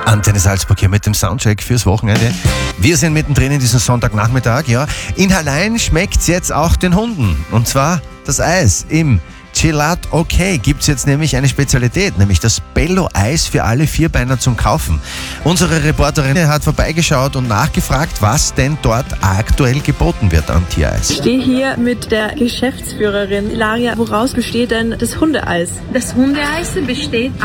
Antenne Salzburg hier mit dem Soundcheck fürs Wochenende. Wir sind mittendrin in diesem Sonntagnachmittag, ja. In Hallein schmeckt's jetzt auch den Hunden. Und zwar das Eis im Gelato OK gibt's jetzt nämlich eine Spezialität, nämlich das Bello-Eis für alle Vierbeiner zum Kaufen. Unsere Reporterin hat vorbeigeschaut und nachgefragt, was denn dort aktuell geboten wird an Tiereis. Ich stehe hier mit der Geschäftsführerin Ilaria. Woraus besteht denn das Hundeeis? Das Hundeeis besteht